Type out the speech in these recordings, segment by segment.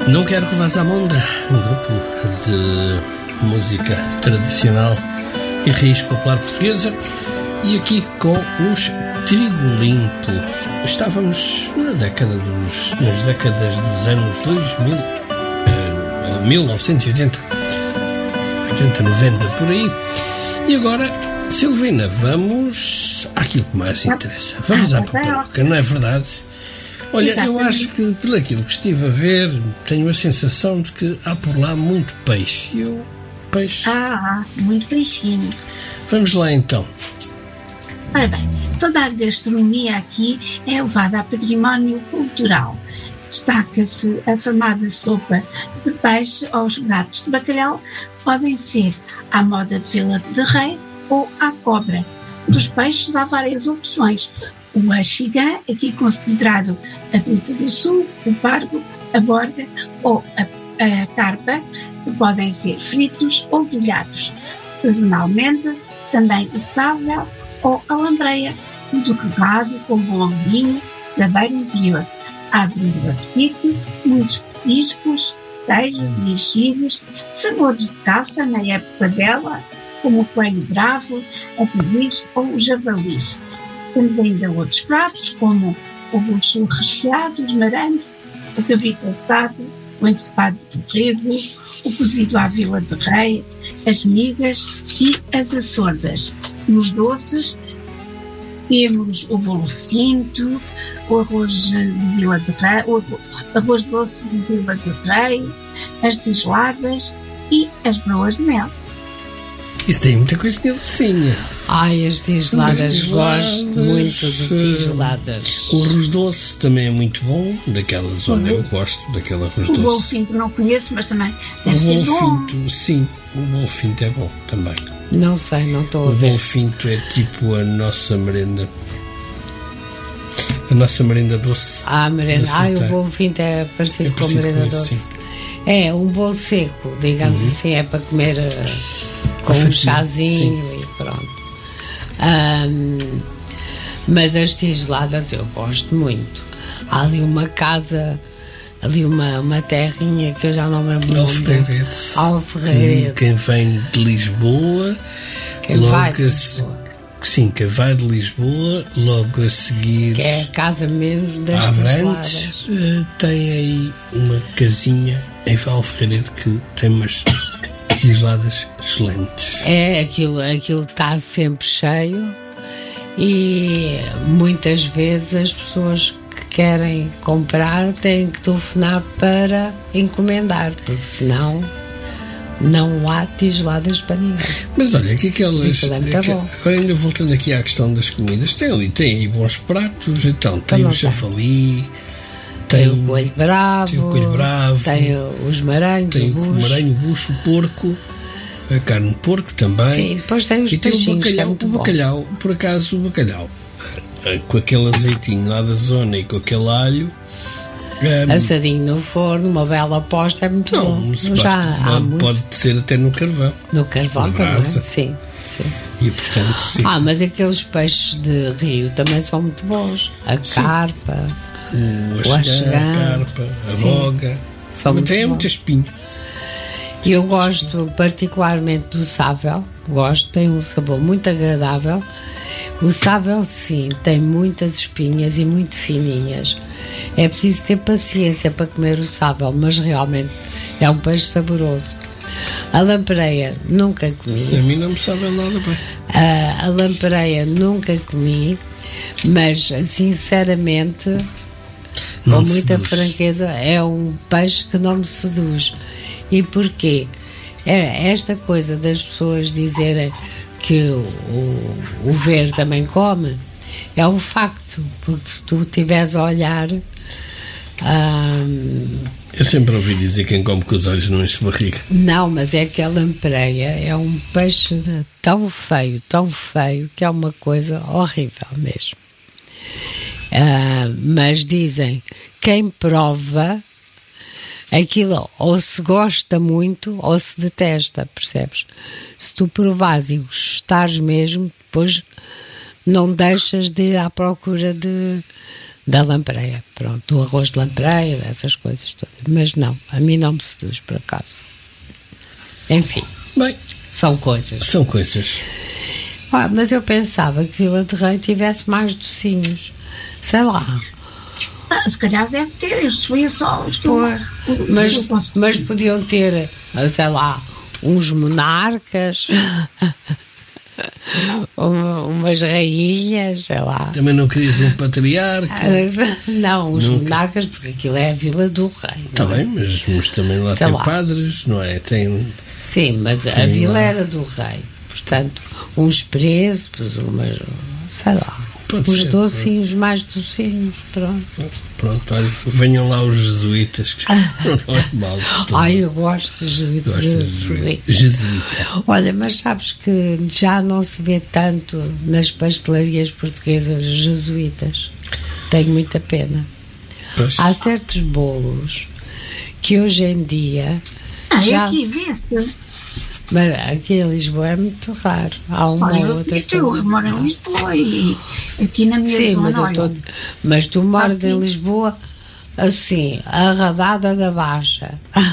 Não Quero Que Vás à Monda, um grupo de música tradicional e raiz popular portuguesa, e aqui com os Trigo Limpo. Estávamos nas décadas dos anos 2000, 1980, 80, 90, por aí. E agora, Silvina, vamos àquilo que mais interessa. Vamos à paparoca, não é verdade? Olha, exatamente. Eu acho que, pelo aquilo que estive a ver, tenho a sensação de que há por lá muito peixe. Peixe... muito peixinho. Vamos lá então. Ora bem, toda a gastronomia aqui é levada a património cultural. Destaca-se a afamada sopa de peixe ou os pratos de bacalhau, podem ser à moda de Vila de Rei ou à cobra. Dos peixes há várias opções. O axigã, aqui considerado a truta do sul, o pargo, a borda ou a carpa, que podem ser fritos ou grelhados. Sazonalmente, também o sável ou a lampreia, decorado com bom vinho da beira inferior. Abre o apetite, muitos petiscos, queijos, mexidos, sabores de caça na época dela, como o coelho bravo, a perdiz ou o javalis. Temos ainda outros pratos, como o bucho recheado, os marangos, o cabrito assado, o ensopado do rego, o cozido à Vila de Rei, as migas e as açordas. Nos doces, temos o bolo finto, o arroz de Vila de Rei, o arroz doce de Vila de Rei, as tisladas e as broas de mel. Isso tem muita coisinha docinha. As tisladas, gosto muito de tisladas. O arroz doce também é muito bom, daquela zona, eu gosto daquele arroz doce. O bolo finto não conheço, mas também deve ser bom. O bolo finto, sim, o bolo finto é bom também. Não sei, não estou a ver. O bolo finto é tipo a nossa merenda. A nossa merenda doce. A merenda. O bolo finto é parecido com a merenda doce. Sim. É um bolo seco, digamos assim, é para comer com um chazinho, sim. E pronto. Mas as tisladas eu gosto muito. Há ali uma casa, ali uma terrinha que eu já não lembro o nome. Alferreiro. Quem vem de Lisboa, quem vai de Lisboa, logo a seguir, que é a casa mesmo das Abrantes, tem aí uma casinha em Alferreiro que tem umas tisladas excelentes. Aquilo está sempre cheio e muitas vezes as pessoas que querem comprar têm que telefonar para encomendar, porque senão não há tisladas para ninguém. Mas olha, que aquelas... ainda voltando aqui à questão das comidas, tem aí bons pratos, então tem o javali, tem o coelho bravo, tem os marangos, tem o maranho, o bucho, o porco, a carne de porco também. Sim, depois tem os peixinhos, o bacalhau, por acaso o bacalhau, com aquele azeitinho lá da zona e com aquele alho, assadinho no forno, uma bela aposta, é muito bom. Pode ser até no carvão. No carvão também, sim. E portanto, sim. Mas aqueles peixes de rio também são muito bons. A carpa, o axigã, a carpa, a boga. Tem muita espinha. E eu gosto particularmente do sável. Tem um sabor muito agradável. O sável, sim, tem muitas espinhas e muito fininhas. É preciso ter paciência para comer o sável, mas realmente é um peixe saboroso. A lampreia nunca comi. A mim não me sabe nada bem. A lampreia nunca comi, mas sinceramente, com muita franqueza, é um peixe que não me seduz. E porquê? Esta coisa das pessoas dizerem que o ver também come, é um facto, porque se tu estiveres a olhar... eu sempre ouvi dizer que quem come com os olhos não enche barriga. Não, mas é que a lampreia é um peixe tão feio, que é uma coisa horrível mesmo. Mas dizem, quem prova aquilo ou se gosta muito ou se detesta, percebes? Se tu provares e gostares mesmo, depois não deixas de ir à procura da lampreia, pronto, do arroz de lampreia, dessas coisas todas. Mas não, a mim não me seduz, por acaso. Enfim, bem, são coisas. São coisas. Mas eu pensava que Vila de Rei tivesse mais docinhos. Sei lá. Se calhar deve ter, estes foi só os que mas podiam ter, sei lá, uns monarcas, umas rainhas, sei lá. Também não querias um patriarca? Não, os monarcas, porque aquilo é a Vila do Rei. Está bem, mas também lá tem padres, não é? Sim, mas a vila era do rei. Portanto, uns príncipes, sei lá. Os docinhos, mais docinhos, pronto. Pronto, olha, venham lá os jesuítas, que não é mal. Ai, eu gosto de jesuíta. Olha, mas sabes que já não se vê tanto nas pastelarias portuguesas jesuítas. Tenho muita pena. Pois. Há certos bolos que hoje em dia... aqui vê-se. Mas aqui em Lisboa é muito raro. Há uma ou outra. Eu moro em Lisboa e aqui na minha zona. Mas tu moras em Lisboa, assim, a radada da Baixa.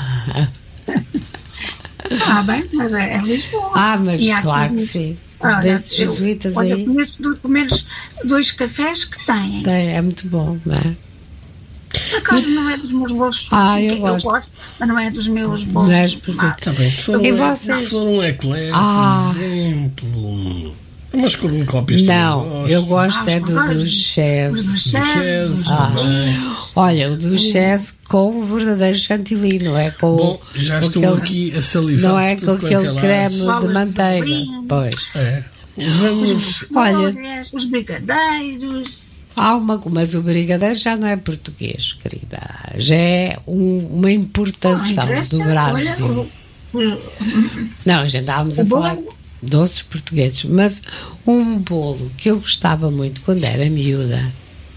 Bem, mas é Lisboa. Mas claro que sim. Desses jesuítas aí. Eu conheço pelo menos 2 cafés que têm. É muito bom, não é? Por acaso não é dos meus bolos. Eu gosto, mas não é dos meus bolos. Não és perfeito. Está bem, se for um eclair, por exemplo. Umas cornucópias não, eu gosto do Chesse. Olha, o do Chesse com o verdadeiro chantilly, não é com bom, já estou aqui a salivar. Não é com aquele creme de manteiga. Pois. Vamos. Olha, os brigadeiros. Mas o brigadeiro já não é português, querida. Já é uma importação do Brasil. Não, já andávamos a falar doces portugueses. Mas um bolo que eu gostava muito quando era miúda,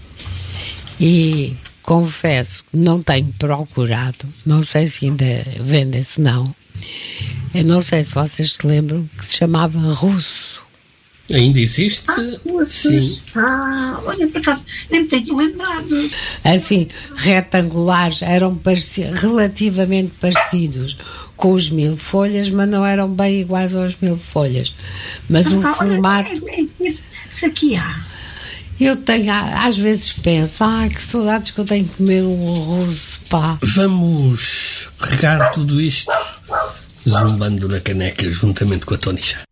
e confesso que não tenho procurado, não sei se ainda vendem, se não. Eu não sei se vocês se lembram, que se chamava russo. Ainda existe? Sim. Olha, por acaso, nem me tenho lembrado. Assim, retangulares, eram relativamente parecidos com os 1000 folhas, mas não eram bem iguais aos 1000 folhas. Mas um formato... Isso aqui há. Eu tenho, às vezes penso, que saudades que eu tenho de comer um russo, pá. Vamos regar tudo isto zumbando na caneca juntamente com a Tonicha.